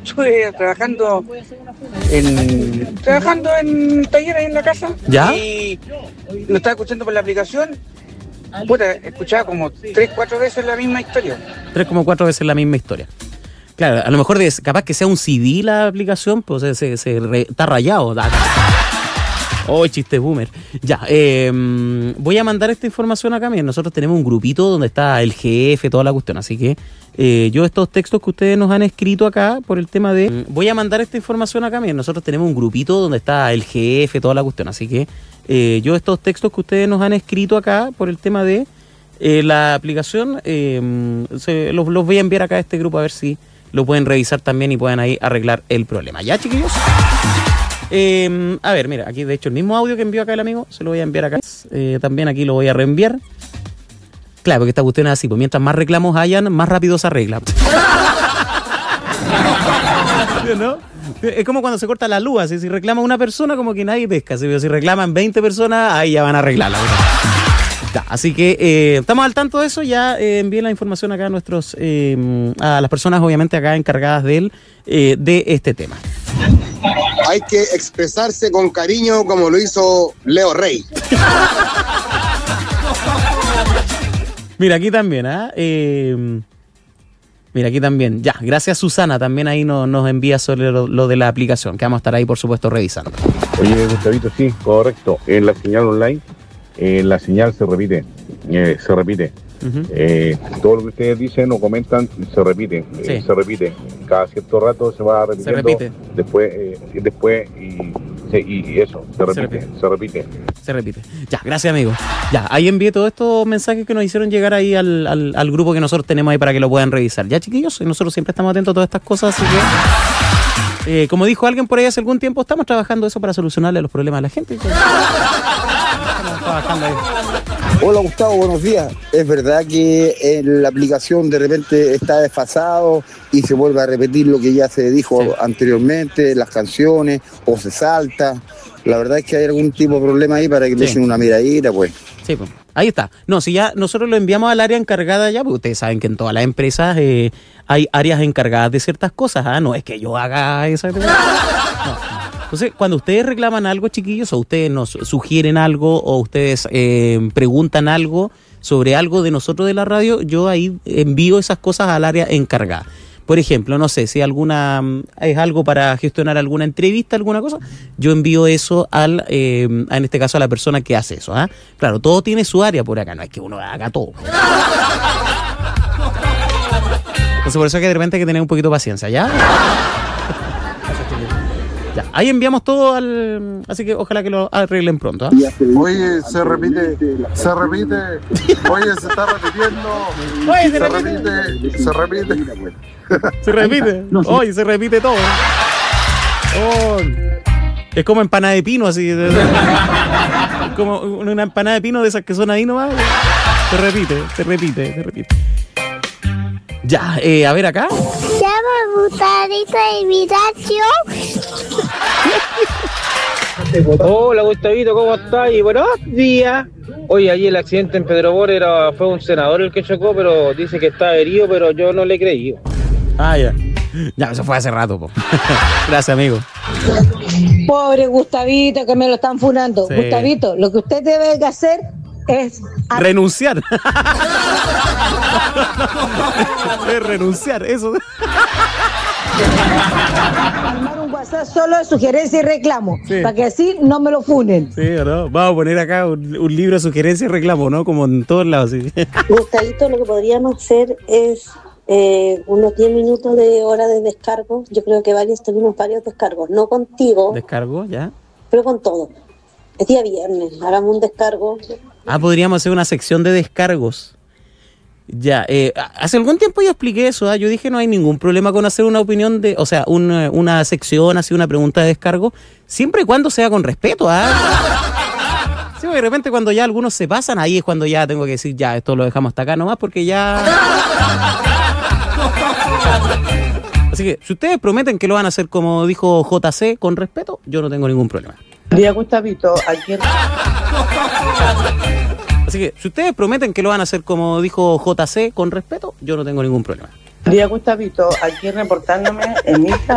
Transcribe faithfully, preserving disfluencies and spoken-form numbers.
estuve trabajando en trabajando en talleres en la casa. ¿Ya? Y lo estaba escuchando por la aplicación. Puta, escuchaba como tres, cuatro veces la misma historia. Tres como cuatro veces la misma historia. Claro, a lo mejor de, capaz que sea un C D la aplicación, pues se, se, se re, está rayado. Oh, chiste boomer. Ya, eh, voy a mandar esta información acá. Miren, nosotros tenemos un grupito donde está el jefe, toda la cuestión. Así que eh, yo estos textos que ustedes nos han escrito acá por el tema de... Voy a mandar esta información acá. Miren, nosotros tenemos un grupito donde está el jefe, toda la cuestión. Así que eh, yo estos textos que ustedes nos han escrito acá por el tema de eh, la aplicación, eh, se, los, los voy a enviar acá a este grupo a ver si lo pueden revisar también y puedan ahí arreglar el problema. ¿Ya, chiquillos? Eh, a ver, mira, aquí de hecho el mismo audio que envió acá el amigo, se lo voy a enviar acá. Eh, también aquí lo voy a reenviar. Claro, porque esta cuestión es así, pues mientras más reclamos hayan, más rápido se arregla. ¿No? Es como cuando se corta la luz, así, si reclama una persona, como que nadie pesca. Si, si reclaman veinte personas, ahí ya van a arreglarla. Ya, así que eh, estamos al tanto de eso. Ya eh, envíen la información acá a nuestros eh, a las personas obviamente acá encargadas de él, eh, de este tema. Hay que expresarse con cariño como lo hizo Leo Rey. Mira, aquí también, ¿ah? ¿eh? Eh, mira, aquí también. Ya, gracias Susana, también ahí nos, nos envía sobre lo, lo de la aplicación, que vamos a estar ahí, por supuesto, revisando. Oye, Gustavito, sí, correcto. En la señal online, eh, la señal se repite, eh, se repite. Uh-huh. Eh, todo lo que ustedes dicen o comentan se repite, sí. eh, se repite. Cada cierto rato se va repitiendo. Se repite. Después, eh, después y, y eso, se repite, se repite, se repite. Se repite. Ya, gracias amigo. Ya, ahí envié todos estos mensajes que nos hicieron llegar ahí al, al, al grupo que nosotros tenemos ahí para que lo puedan revisar. Ya, chiquillos, nosotros siempre estamos atentos a todas estas cosas, así que eh, como dijo alguien por ahí hace algún tiempo, estamos trabajando eso para solucionarle los problemas a la gente. Estamos trabajando ahí. Hola Gustavo, buenos días. Es verdad que en la aplicación de repente está desfasado y se vuelve a repetir lo que ya se dijo sí. anteriormente, las canciones, o se salta. La verdad es que hay algún tipo de problema ahí para que le echen sí. una miradita, pues. Sí, pues. Ahí está. No, si ya nosotros lo enviamos al área encargada ya, porque ustedes saben que en todas las empresas eh, hay áreas encargadas de ciertas cosas. ¿ah? No es que yo haga esa... No. Entonces, cuando ustedes reclaman algo, chiquillos, o ustedes nos sugieren algo, o ustedes eh, preguntan algo sobre algo de nosotros de la radio, yo ahí envío esas cosas al área encargada. Por ejemplo, no sé, si alguna es algo para gestionar alguna entrevista, alguna cosa, yo envío eso al, eh, en este caso a la persona que hace eso. ¿ah? Claro, todo tiene su área por acá, no es que uno haga todo. Entonces, por eso es que de repente hay que tener un poquito de paciencia, ¿ya? Ya, ahí enviamos todo al... Así que ojalá que lo arreglen pronto. ¿eh? Oye, se repite, se repite. Oye, se está repitiendo. Oye, se, se repite. repite. Se repite. Se repite. Oye, se repite todo. Oh, es como empanada de pino, así. Es como una empanada de pino de esas que son ahí nomás. Se repite, se repite, se repite. Ya, eh, a ver acá. Llama Gustavito de invitación. Hola Gustavito, ¿cómo estás? Y buenos días. Oye, allí el accidente en Pedro Bor era, fue un senador el que chocó, pero dice que está herido, pero yo no le he creído. Ah, ya. Ya, eso fue hace rato, po. Gracias, amigo. Pobre Gustavito, que me lo están funando. Sí. Gustavito, lo que usted debe hacer es... renunciar. Es renunciar, eso. Armar un WhatsApp solo de sugerencia y reclamo, sí. para que así no me lo funen. Sí, ¿o no? Vamos a poner acá un, un libro de sugerencia y reclamo, ¿no? Como en todos lados. ¿sí? Gustavito, lo que podríamos hacer es eh, unos diez minutos de hora de descargo. Yo creo que varios tuvimos varios descargos, no contigo. ¿Descargo? Ya. Pero con todo. Es día viernes, hagamos un descargo. Ah, podríamos hacer una sección de descargos. Ya, eh, hace algún tiempo yo expliqué eso, ¿eh? Yo dije no hay ningún problema con hacer una opinión de, o sea, una, una sección, así una pregunta de descargo, siempre y cuando sea con respeto, ¿ah? ¿eh? Sí, de repente cuando ya algunos se pasan, ahí es cuando ya tengo que decir, ya, esto lo dejamos hasta acá nomás, porque ya... Así que, si ustedes prometen que lo van a hacer como dijo J C, con respeto, yo no tengo ningún problema. Día Gustavito, ayer... Así que, si ustedes prometen que lo van a hacer como dijo J C, con respeto, yo no tengo ningún problema. Día Gustavito, aquí reportándome en mi